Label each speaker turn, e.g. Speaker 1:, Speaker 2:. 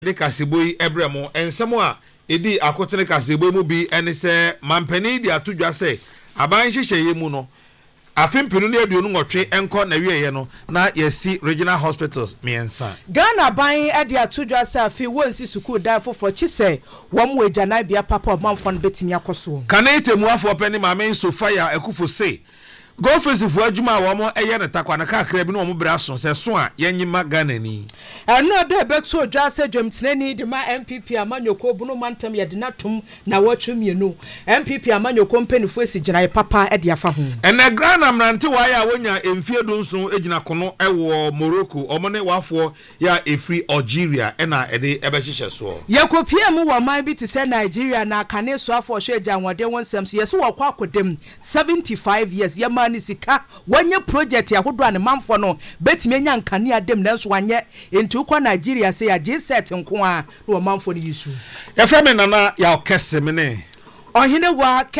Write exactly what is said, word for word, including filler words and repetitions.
Speaker 1: de kaseboyi ebremo ensemo a edi akotene kaseboyi mu bi ene se mampani di atudwa se aban hyehyeye mu no afimpinu ne aduonu ngotwe enko na wieye no na yesi regional hospitals miensa
Speaker 2: Ghana ban edi atudwa se afi wonsi sukuu dan fofo chise wom wejana bia papa omamfo no betimi akoso
Speaker 1: kana itemuafo pani maame Sofia Ekufo se go face fu adwuma wo mo eye ne takwa na kakra bi no mo bra so se so a yenyima Ghana ni
Speaker 2: eno de betu odwa se dwamtenani de ma M P P amanyoko bunu mantam ye de natum na watwemienu M P P amanyoko mpanifo esi gina papa e de afa ho
Speaker 1: ene Ghana mrante wa ya wonya emfie dunso egina kono ewo Morocco omone wafo ya efri Algeria ena ede ebe hyehyɛ so
Speaker 2: yakopia mu wa man bi te se Nigeria na kane so afo hwe agya nwode wonsam so yeso wakwa akodem seventy-five years ya mani sika wanye project ya hodo ane manfo no betime nya nkane adem nanso wanye enti kwa Nigeria se ya G set nko a no manfo ni yisu
Speaker 1: ya feme nana ya okese mene
Speaker 2: ohine wa